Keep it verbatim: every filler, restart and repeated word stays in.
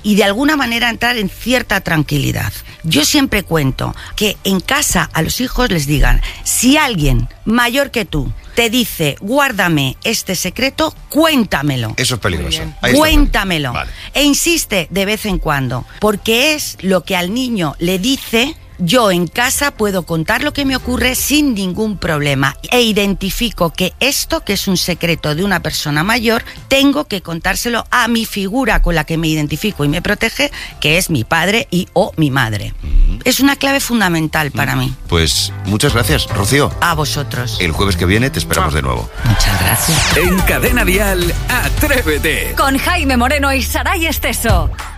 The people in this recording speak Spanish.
y de alguna manera entrar en cierta tranquilidad. Yo siempre cuento que en casa a los hijos les digan, si alguien mayor que tú te dice, guárdame este secreto, cuéntamelo. Eso es peligroso. Cuéntamelo. Vale. E insiste de vez en cuando, porque es lo que al niño le dice. Yo en casa puedo contar lo que me ocurre sin ningún problema e identifico que esto, que es un secreto de una persona mayor, tengo que contárselo a mi figura con la que me identifico y me protege, que es mi padre y o mi madre. Mm. Es una clave fundamental para mm. mí. Pues muchas gracias, Rocío. A vosotros. El jueves que viene te esperamos de nuevo. Muchas gracias. En Cadena Dial, Atrévete. Con Jaime Moreno y Saray Esteso.